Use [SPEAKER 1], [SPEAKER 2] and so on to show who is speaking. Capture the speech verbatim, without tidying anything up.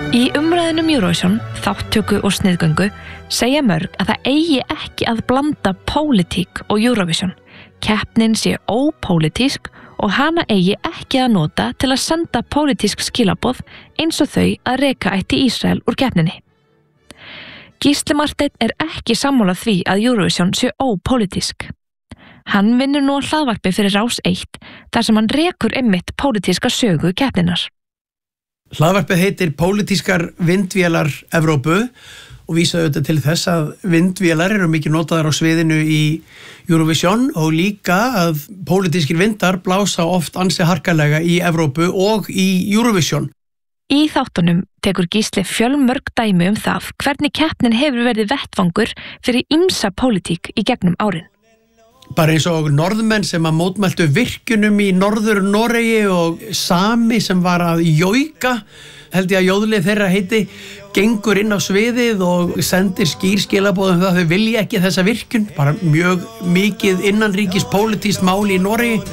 [SPEAKER 1] Í umræðunum Eurovision, þátttöku og sniðgöngu segja mörg að það eigi ekki að blanda pólitík og Eurovision. Keppnin sé ópólitísk og hana eigi ekki að nota til að senda pólitísk skilaboð eins og þau að reka ætti Ísrael úr keppninni. Gísli Marteinn er ekki sammála því að Eurovision sé ópólitísk. Hann vinnur nú á hlaðvarpi fyrir Rás eitt þar sem hann rekur einmitt pólitíska sögu keppninnar.
[SPEAKER 2] Hlaðvarpið heitir Pólitískar vindvélar Evrópu og vísaðu þetta til þess að vindvélar eru mikið notaðar á sviðinu í Eurovision og líka að pólitískir vindar blása oft ansi harkalega í Evrópu og í Eurovision.
[SPEAKER 1] Í þáttunum tekur Gísli fjölmörg dæmi um það hvernig keppnin hefur verið vettvangur fyrir ýmsa pólitík í gegnum árin.
[SPEAKER 2] Bara eins og norðmenn sem að mótmæltu virkjunum í norður Noregi og Sami sem var að jóika, held ég að jóðlið þeirra heiti, gengur inn á sviðið og sendir skýr skilaboð um það að þau vilja ekki þessa virkjun, bara mjög mikið innanríkis pólitískt mál í Noregi.